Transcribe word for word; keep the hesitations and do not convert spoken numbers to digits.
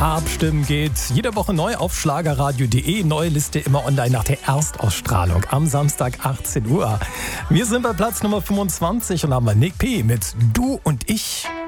Abstimmen geht jede Woche neu auf schlagerradio punkt de. Neue Liste immer online nach der Erstausstrahlung am Samstag achtzehn Uhr. Wir sind bei Platz Nummer fünfundzwanzig und haben Nick P. mit Du und ich.